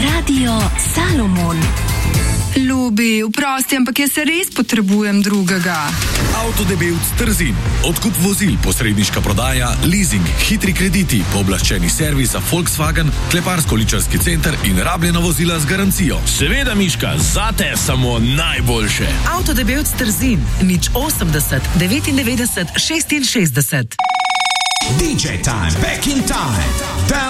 Radio Salomon. Ljubi, vprosti, ampak jaz se res potrebujem drugega. Avtodebevc Trzin. Odkup vozil, posredniška prodaja, leasing, hitri krediti, pooblaščeni servis za Volkswagen, kleparsko-ličarski center in rabljena vozila z garancijo. Seveda, Miška, zate samo najboljše. Avtodebevc Trzin, 080 99 66. DJ time, back in time.